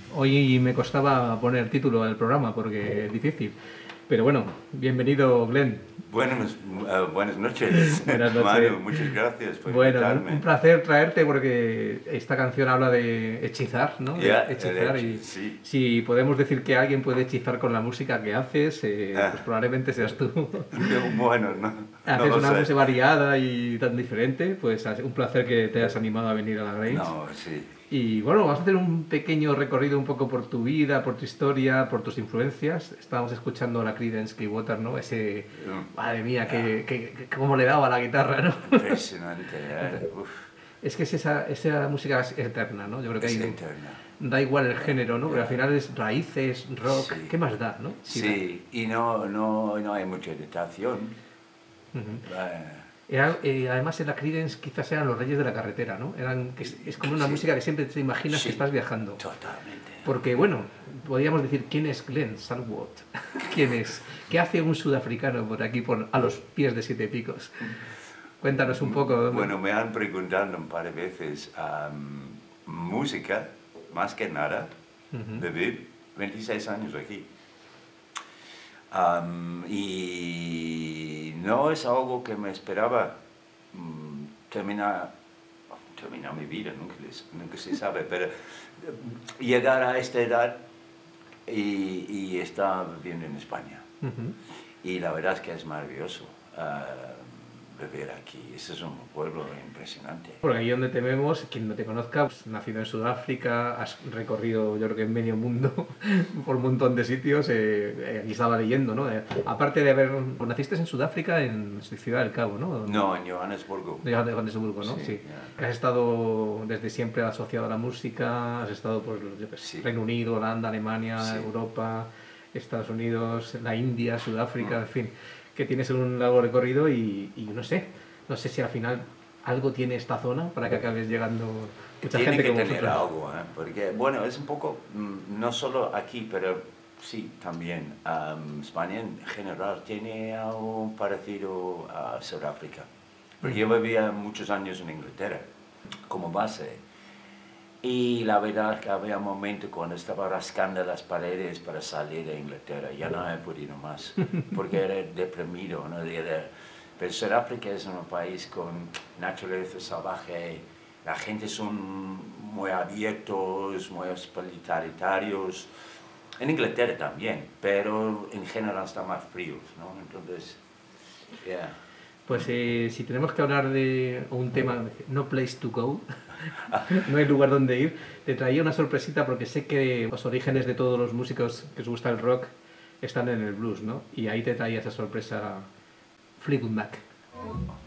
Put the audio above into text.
Hoy me costaba poner título al programa porque es difícil. Pero bueno, bienvenido, Glenn. Buenas noches, Buenas noches. Manu. Muchas gracias por Bueno, un invitarme. placer traerte porque esta canción habla de hechizar, ¿no? De Ya, el hechizar hecho, y sí. si podemos decir que alguien puede hechizar con la música que haces, pues Ah, probablemente seas tú. bueno, no, no Haces lo una sé. música variada y tan diferente, pues un placer que te hayas animado a venir a la Grange. No, sí. Y bueno, vamos a hacer un pequeño recorrido un poco por tu vida, por tu historia, por tus influencias. Estábamos escuchando a la Creedence Clearwater, ¿no? Ese, madre mía, Ah, cómo le daba a la guitarra, ¿no? impresionante, Uf, Es que esa música es eterna, ¿no? Yo creo que es hay, interna. da igual el género, ¿no? Pero al Ya, final es raíces, rock, sí. ¿qué más da, no? Sí, da. Sí, y no hay mucha editación. Ujú. Ah, Además, en la Creedence quizás eran los reyes de la carretera, ¿no? Es como una sí, música que siempre te imaginas que sí, estás viajando. totalmente. Porque, bueno, podríamos decir, ¿quién es Glenn Salwat? ¿Quién es? ¿Qué hace un sudafricano por aquí, a los pies de Siete Picos? Cuéntanos un poco. Bueno, me han preguntado un par de veces música, más que nada, Ujú. vivir 26 años aquí. Y no es algo que me esperaba terminar, terminar mi vida, nunca se sabe, pero llegar a esta edad y estar viviendo en España. Ujú. Y la verdad es que es maravilloso vivir aquí. Ese es un pueblo impresionante. Porque ahí donde te vemos, quien no te conozca, pues, nacido en Sudáfrica, has recorrido yo creo que medio mundo por un montón de sitios, aquí estaba leyendo, ¿no? Aparte de haber... pues, naciste en Sudáfrica, en Ciudad del Cabo, ¿no? No, en Johannesburgo. De Johannesburgo, ¿no? Sí, Sí. ya. Que has estado desde siempre asociado a la música, has estado por yo qué sé, Sí, Reino Unido, Holanda, Alemania, sí. Europa, Estados Unidos, la India, Sudáfrica, Mm. en fin, que tienes un largo recorrido y no sé si al final algo tiene esta zona para que acabes llegando mucha Tiene gente que como tener vosotros. algo, porque, bueno, es un poco, no solo aquí, pero sí, también. España en general tiene algo parecido a Sudáfrica. Porque yo Ujú. vivía muchos años en Inglaterra como base. Y la verdad es que había momentos cuando estaba rascando las paredes para salir de Inglaterra. Ya no he podido más, porque era deprimido, ¿no? Pero Sudáfrica es un país con naturaleza salvaje. La gente son muy abiertos, muy hospitalarios. En Inglaterra también, pero en general están más fríos, ¿no? Entonces, yeah. Pues si tenemos que hablar de un tema, no place to go, no hay lugar donde ir, te traía una sorpresita porque sé que los orígenes de todos los músicos que os gusta el rock están en el blues, ¿no? Y ahí te traía esa sorpresa Fleetwood Mac.